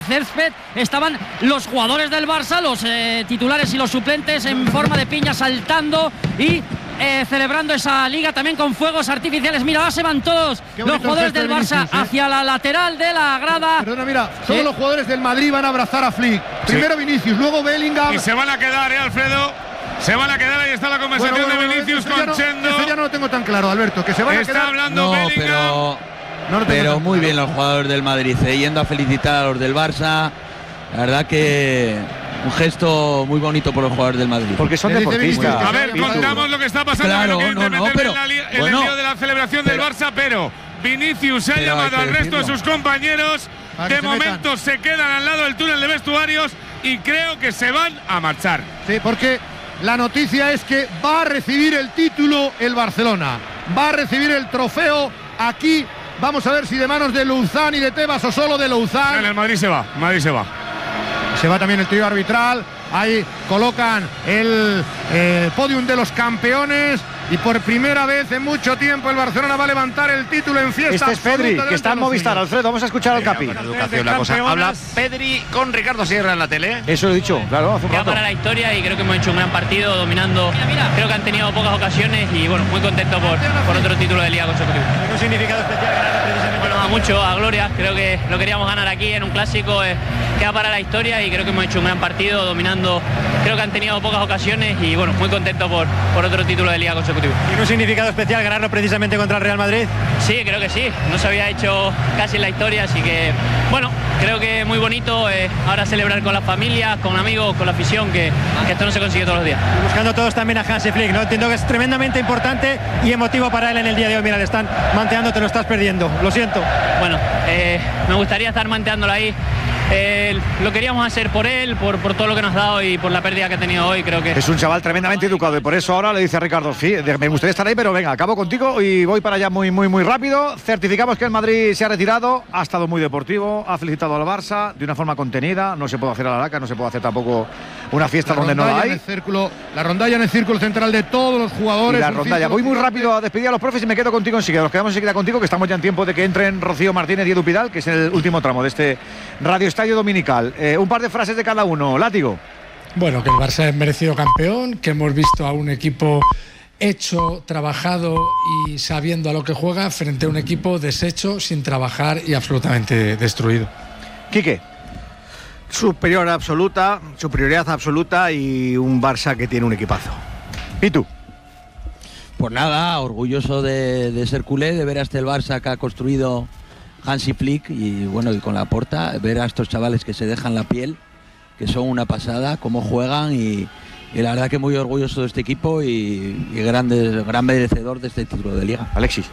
césped estaban los jugadores del Barça, los titulares y los suplentes en forma de piña saltando y celebrando esa liga también con fuegos artificiales. Mira, ahora se van todos los jugadores del Barça hacia la lateral de la grada. Perdona, mira, todos los jugadores del Madrid van a abrazar a Flick. Primero Vinicius, luego Bellingham. Y se van a quedar, Alfredo. Se van a quedar, ahí está la conversación de Vinicius con Chendo. Eso ya no lo tengo tan claro, Alberto, que se van a quedar. Está hablando Bellingham. Pero muy bien los jugadores del Madrid, yendo a felicitar a los del Barça. La verdad que un gesto muy bonito por los jugadores del Madrid. Porque son deportistas. A ver, contamos lo que está pasando. Claro, en el lío de la celebración del Barça, pero Vinicius se ha llamado al resto de sus compañeros. De momento se quedan al lado del túnel de vestuarios y creo que se van a marchar. Sí, porque la noticia es que va a recibir el título el Barcelona. Va a recibir el trofeo aquí. Vamos a ver si de manos de Louzán y de Tebas o solo de Louzán. En el Madrid se va, Madrid se va. Se va también el trío arbitral. Ahí colocan el podium de los campeones. Y por primera vez en mucho tiempo el Barcelona va a levantar el título en fiesta. Este es Pedri, que está en Movistar. Alfredo, vamos a escuchar al Capi. Educación, la cosa. Habla Pedri con Ricardo Sierra en la tele. Eso lo he dicho, claro, hace un rato. Para la historia y creo que hemos hecho un gran partido dominando. Creo que han tenido pocas ocasiones y bueno, muy contento por otro título de Liga consecutivo. ¿Tiene un significado especial ganar precisamente? Bueno, a mucho, a gloria. Creo que lo queríamos ganar aquí en un clásico. Queda para la historia y creo que hemos hecho un gran partido dominando. Creo que han tenido pocas ocasiones y bueno, muy contento por otro título de Liga consecutivo. ¿Tiene un significado especial ganarlo precisamente contra el Real Madrid? Sí, creo que sí. No se había hecho casi en la historia, así que bueno, creo que muy bonito ahora celebrar con las familias, con amigos, con la afición, que esto no se consigue todos los días. Y buscando todos también a Hansi Flick, ¿no? Entiendo que es tremendamente importante y emotivo para él en el día de hoy. Mira, le están manteando, te lo estás perdiendo. Lo siento. Bueno, me gustaría estar manteándolo ahí. Lo queríamos hacer por él, por todo lo que nos ha dado y por la pérdida que ha tenido hoy. Creo que es un chaval tremendamente educado y por eso ahora le dice a Ricardo: sí, me gustaría estar ahí, pero venga, acabo contigo y voy para allá muy rápido. Certificamos que el Madrid se ha retirado, ha estado muy deportivo, ha felicitado al Barça de una forma contenida. No se puede hacer a la laca, no se puede hacer tampoco una fiesta donde no la hay. La rondalla en el círculo central de todos los jugadores. Y la rondalla. Voy muy rápido a despedir a los profes y me quedo contigo enseguida. Nos quedamos enseguida contigo, que estamos ya en tiempo de que entren Rocío Martínez y Edu Pidal, que es el último tramo de este Radio Estadio Dominical. Un par de frases de cada uno. Látigo. Bueno, que el Barça es merecido campeón, que hemos visto a un equipo hecho, trabajado y sabiendo a lo que juega frente a un equipo deshecho, sin trabajar y absolutamente destruido. Quique. Superioridad absoluta y un Barça que tiene un equipazo. ¿Y tú? Pues nada, orgulloso de ser culé, de ver a este Barça que ha construido Hansi Flick y bueno, y con Laporta, ver a estos chavales que se dejan la piel, que son una pasada, cómo juegan y la verdad que muy orgulloso de este equipo y gran merecedor de este título de Liga. Alexis.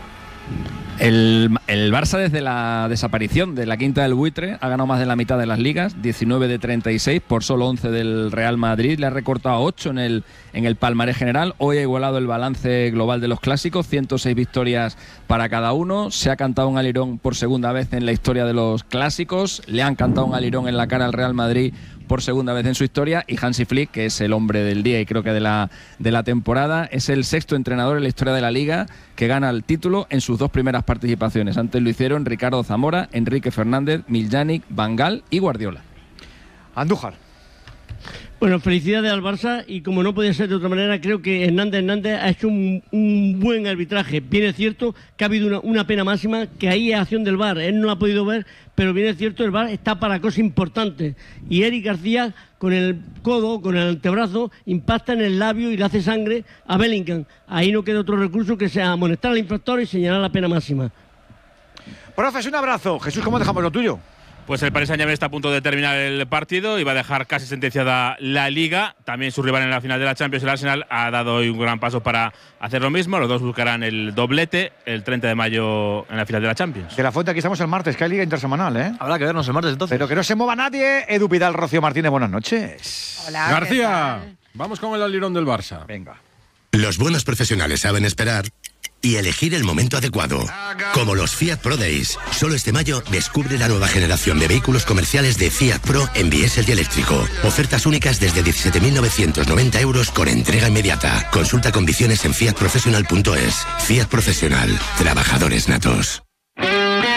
El Barça desde la desaparición de la quinta del buitre ha ganado más de la mitad de las ligas, 19 de 36 por solo 11 del Real Madrid, le ha recortado 8 en el palmarés general. Hoy ha igualado el balance global de los clásicos, 106 victorias para cada uno, se ha cantado un alirón por segunda vez en la historia de los clásicos, le han cantado un alirón en la cara al Real Madrid por segunda vez en su historia, y Hansi Flick, que es el hombre del día y creo que de la temporada, es el sexto entrenador en la historia de la Liga que gana el título en sus dos primeras participaciones. Antes lo hicieron Ricardo Zamora, Enrique Fernández, Miljanic, Van Gaal y Guardiola. Andújar. Bueno, felicidades al Barça y como no podía ser de otra manera, creo que Hernández ha hecho un buen arbitraje. Bien es cierto que ha habido una pena máxima, que ahí es acción del VAR, él no la ha podido ver, pero bien es cierto, el VAR está para cosas importantes. Y Eric García, con el codo, con el antebrazo, impacta en el labio y le hace sangre a Bellingham. Ahí no queda otro recurso que sea amonestar al infractor y señalar la pena máxima. Profes, un abrazo. Jesús, ¿cómo dejamos lo tuyo? Pues el Paris Saint-Germain está a punto de terminar el partido y va a dejar casi sentenciada la Liga. También su rival en la final de la Champions, el Arsenal, ha dado hoy un gran paso para hacer lo mismo. Los dos buscarán el doblete el 30 de mayo en la final de la Champions. De la Fuente, aquí estamos el martes, que hay Liga Intersemanal, ¿eh? Habrá que vernos el martes entonces. Pero que no se mueva nadie. Edu Pidal, Rocío Martínez, buenas noches. Hola, García, vamos con el alirón del Barça. Venga. Los buenos profesionales saben esperar y elegir el momento adecuado. Como los Fiat Pro Days. Solo este mayo descubre la nueva generación de vehículos comerciales de Fiat Pro en diésel y eléctrico. Ofertas únicas desde 17.990 euros con entrega inmediata. Consulta condiciones en fiatprofessional.es. Fiat Profesional. Trabajadores natos.